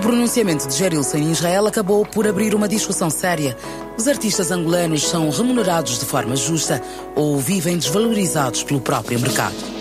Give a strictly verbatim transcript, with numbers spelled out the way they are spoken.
pronunciamento de Gerilson em Israel acabou por abrir uma discussão séria. Os artistas angolanos são remunerados de forma justa ou vivem desvalorizados pelo próprio mercado?